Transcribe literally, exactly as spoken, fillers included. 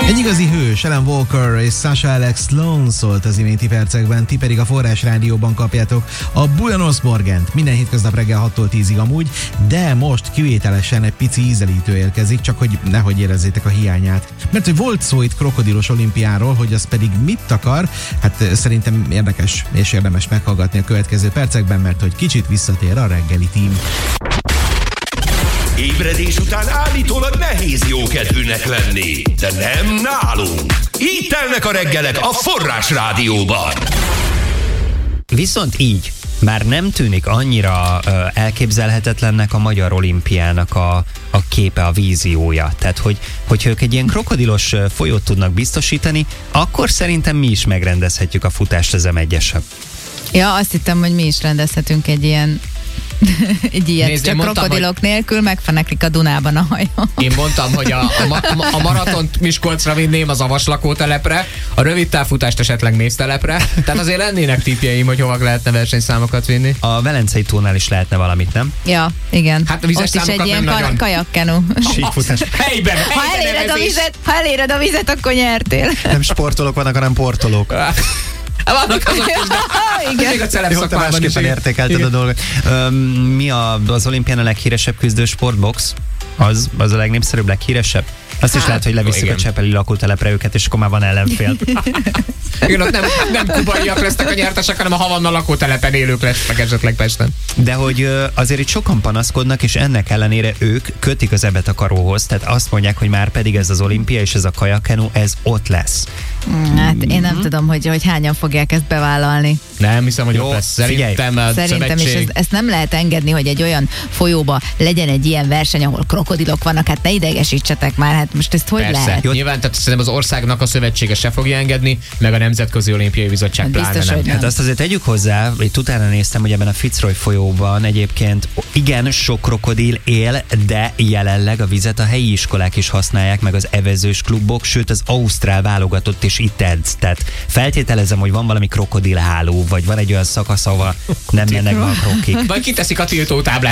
Egy igazi hős, Alan Walker és Sasha Alex Sloan szólt az iménti percekben, ti pedig a Forrás Rádióban kapjátok a Buenos Morgant. Minden hétköznap reggel hattól tízig amúgy, de most kivételesen egy pici ízelítő érkezik, csak hogy nehogy érezzétek a hiányát. Mert hogy volt szó itt krokodilos olimpiáról, hogy az pedig mit akar, hát szerintem érdekes és érdemes meghallgatni a következő percekben, mert hogy kicsit visszatér a reggeli tím. Ébredés után állítólag nehéz jókedvűnek lenni, de nem nálunk. Így telnek a reggelek a Forrás Rádióban. Viszont így már nem tűnik annyira uh, elképzelhetetlennek a magyar olimpiának a, a képe, a víziója. Tehát, hogy, hogyha ők egy ilyen krokodilos uh, folyót tudnak biztosítani, akkor szerintem mi is megrendezhetjük a futást az em egyesen. Ja, azt hittem, hogy mi is rendezhetünk egy ilyen egy ilyet, Nézd, csak mondtam, krokodilok hogy... nélkül megfeneklik a Dunában a hajó. Én mondtam, hogy a, a, ma, a maratont Miskolcra vinném, az avas lakótelepre, a rövid távfutást esetleg Mésztelepre, tehát azért lennének tippjeim, hogy hova lehetne versenyszámokat vinni. A Velencei tónál is lehetne valamit, nem? Ja, igen. Hát a vizes ott is egy ilyen nagyon... kajakkenu. Síkfutás. Helyben, ha eléred a vizet, ha eléred a vizet, akkor nyertél. Nem sportolók vannak, hanem portolók. Vannak azok is, de még a celeb szakmában is. Értékelted a dolgot. Öm, mi a, az olimpián a leghíresebb küzdő sportbox? Az, az a legnépszerűbb, leghíresebb? Azt is hát, lehet, hogy levisszük igen. a csepeli lakótelepre őket, és akkor már van ellenfél. Igen, ott nem, nem kubaiak lesznek a nyertesek, hanem a Havanna lakótelepen élők lesznek esetleg Pesten. De hogy azért itt sokan panaszkodnak, és ennek ellenére ők kötik az ebet a karóhoz, tehát azt mondják, hogy már pedig ez az olimpia és ez a kajakenu, ez ott lesz. Hát én nem tudom, hogy, hogy hányan fogják ezt bevállalni. Nem hiszem, hogy jó, ott lesz. Szerintem a Szerintem is szövetség... ez, ezt nem lehet engedni, hogy egy olyan folyóba legyen egy ilyen verseny, ahol krokodilok vannak, hát ne idegesítsetek már, hát most ezt hogy Persze. lehet? Nyilván, tehát szerintem az országnak a szövetsége se fogja engedni, meg a Nemzetközi Olimpiai Bizottság Hát pláne biztos, nem. hogy nem. Hát azt azért tegyük hozzá, itt utána néztem, hogy ebben a Fitzroy folyóban egyébként igen, sok krokodil él, de jelenleg a vizet a helyi iskolák is használják, meg az evezős klubok, sőt az ausztrál válogatott is itt edz. Tehát feltételezem, hogy van valami krokodilháló, vagy van egy olyan szakasz, ahol nem mennek be a krokik. Vagy kiteszik a tiltótáblát.